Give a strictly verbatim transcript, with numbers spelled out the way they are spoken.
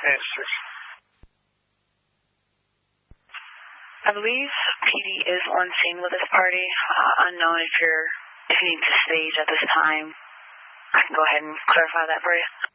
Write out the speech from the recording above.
answers. I believe P D is on scene with this party. Uh, unknown if you're if you need to stage at this time. I can go ahead and clarify that for you.